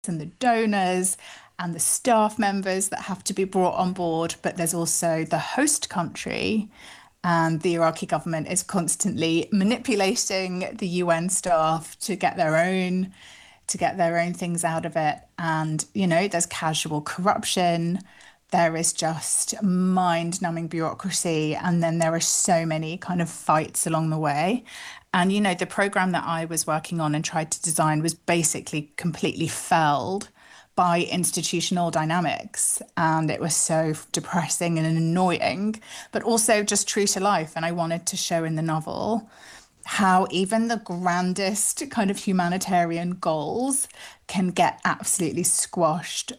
and the donors and the staff members that have to be brought on board, but there's also the host country. And the Iraqi government is constantly manipulating the UN staff to get their own things out of it. And, there's casual corruption. There is just mind-numbing bureaucracy. And then there are so many kind of fights along the way. And, the program that I was working on and tried to design was basically completely felled by institutional dynamics. And it was so depressing and annoying, but also just true to life. And I wanted to show in the novel how even the grandest kind of humanitarian goals can get absolutely squashed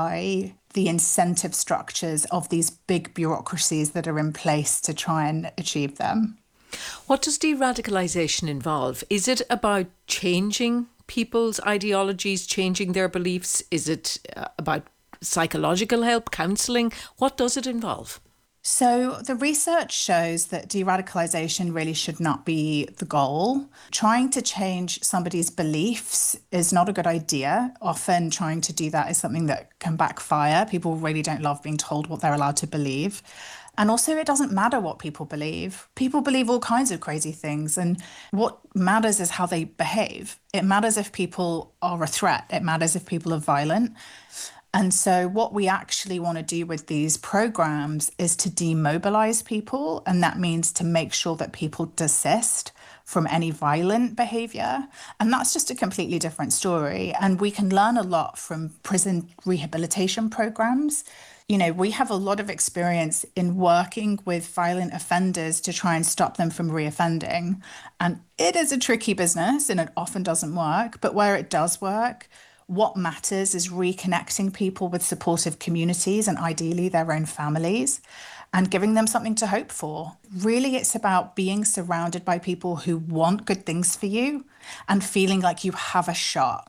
by the incentive structures of these big bureaucracies that are in place to try and achieve them. What does de-radicalisation involve? Is it about changing people's ideologies, changing their beliefs? Is it about psychological help, counselling? What does it involve? So the research shows that de-radicalisation really should not be the goal. Trying to change somebody's beliefs is not a good idea. Often trying to do that is something that can backfire. People really don't love being told what they're allowed to believe. And also, it doesn't matter what people believe. People believe all kinds of crazy things. And what matters is how they behave. It matters if people are a threat. It matters if people are violent. And so what we actually want to do with these programs is to demobilize people. And that means to make sure that people desist from any violent behavior. And that's just a completely different story. And we can learn a lot from prison rehabilitation programs. We have a lot of experience in working with violent offenders to try and stop them from reoffending. And it is a tricky business and it often doesn't work. But where it does work, what matters is reconnecting people with supportive communities and ideally their own families and giving them something to hope for. Really, it's about being surrounded by people who want good things for you and feeling like you have a shot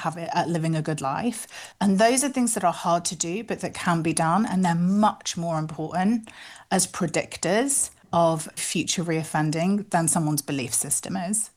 at living a good life. And those are things that are hard to do, but that can be done. And they're much more important as predictors of future reoffending than someone's belief system is.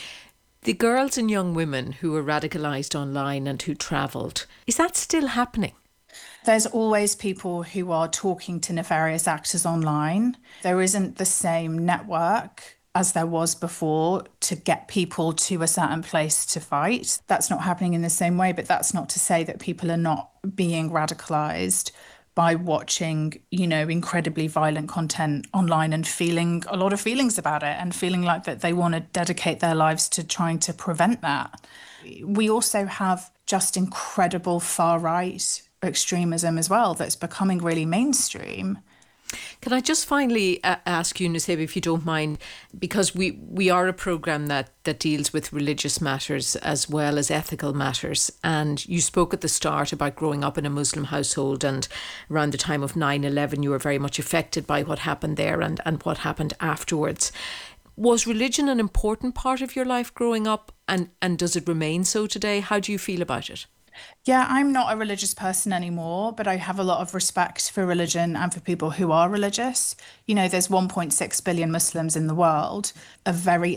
The girls and young women who were radicalised online and who travelled, is that still happening? There's always people who are talking to nefarious actors online. There isn't the same network as there was before to get people to a certain place to fight. That's not happening in the same way, but that's not to say that people are not being radicalised by watching, incredibly violent content online and feeling a lot of feelings about it and feeling like that they want to dedicate their lives to trying to prevent that. We also have just incredible far-right extremism as well that's becoming really mainstream. Can I just finally ask you, Nusseibeh, if you don't mind, because we are a programme that deals with religious matters as well as ethical matters. And you spoke at the start about growing up in a Muslim household, and around the time of 9/11 you were very much affected by what happened there and what happened afterwards. Was religion an important part of your life growing up, and does it remain so today? How do you feel about it? Yeah, I'm not a religious person anymore, but I have a lot of respect for religion and for people who are religious. There's 1.6 billion Muslims in the world. A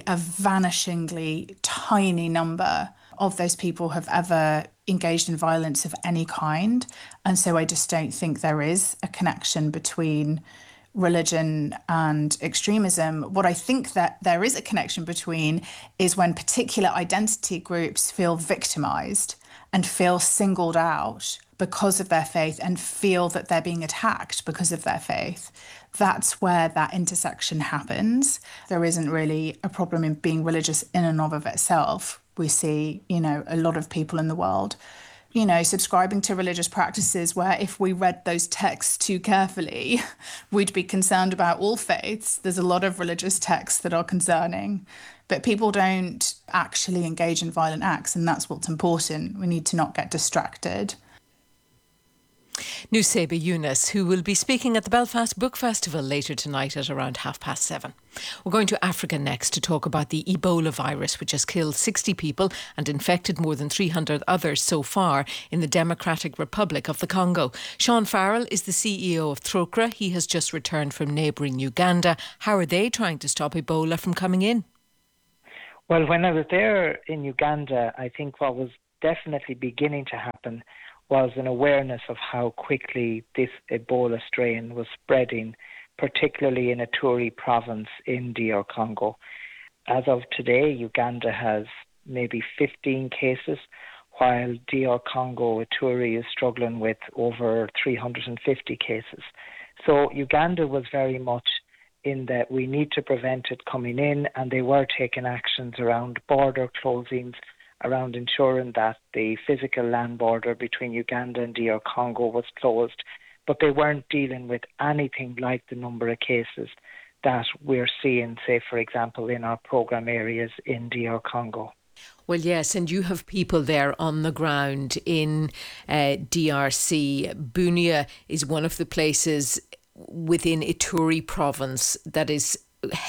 vanishingly tiny number of those people have ever engaged in violence of any kind. And so I just don't think there is a connection between religion and extremism. What I think that there is a connection between is when particular identity groups feel victimized and feel singled out because of their faith and feel that they're being attacked because of their faith. That's where that intersection happens. There isn't really a problem in being religious in and of itself. We see, a lot of people in the world, subscribing to religious practices where if we read those texts too carefully, we'd be concerned about all faiths. There's a lot of religious texts that are concerning. But people don't actually engage in violent acts, and that's what's important. We need to not get distracted. Nusseibeh Younes, who will be speaking at the Belfast Book Festival later tonight at around 7:30. We're going to Africa next to talk about the Ebola virus, which has killed 60 people and infected more than 300 others so far in the Democratic Republic of the Congo. Sean Farrell is the CEO of Throkra. He has just returned from neighbouring Uganda. How are they trying to stop Ebola from coming in? Well, when I was there in Uganda, I think what was definitely beginning to happen was an awareness of how quickly this Ebola strain was spreading, particularly in Ituri province in DR Congo. As of today, Uganda has maybe 15 cases, while DR Congo, Ituri, is struggling with over 350 cases. So Uganda was very much in that we need to prevent it coming in, and they were taking actions around border closings, around ensuring that the physical land border between Uganda and DR Congo was closed, but they weren't dealing with anything like the number of cases that we're seeing, say, for example, in our programme areas in DR Congo. Well, yes, and you have people there on the ground in DRC. Bunia is one of the places within Ituri province that is